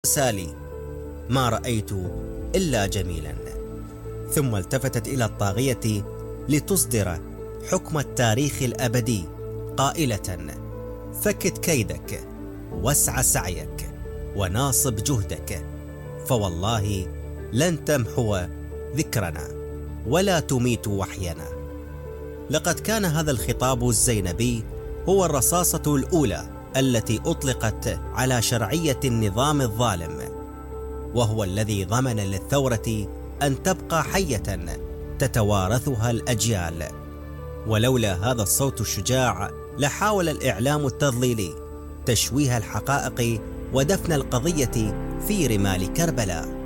سالي ما رأيت إلا جميلا. ثم التفتت إلى الطاغية لتصدر حكم التاريخ الأبدي قائلة: فكت كيدك واسع سعيك وناصب جهدك، فوالله لن تمحو ذكرنا ولا تميت وحينا. لقد كان هذا الخطاب الزينبي هو الرصاصة الأولى التي أطلقت على شرعية النظام الظالم، وهو الذي ضمن للثورة أن تبقى حية تتوارثها الأجيال. ولولا هذا الصوت الشجاع لحاول الإعلام التضليلي تشويه الحقائق ودفن القضية في رمال كربلاء.